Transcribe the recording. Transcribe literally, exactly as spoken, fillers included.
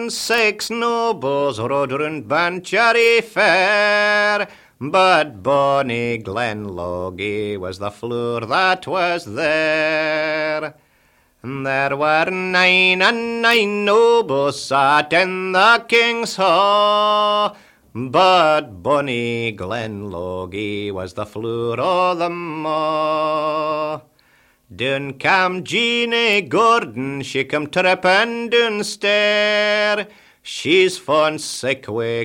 Six nobles rode round Banchory Fair, but bonny Glenloggie was the floor that was there. There were nine and nine nobles sat in the king's hall, but bonny Glenloggie was the floor o' them all. Doon cam Jeanie Gordon, she come trippin' down stair. She's fond sick wi'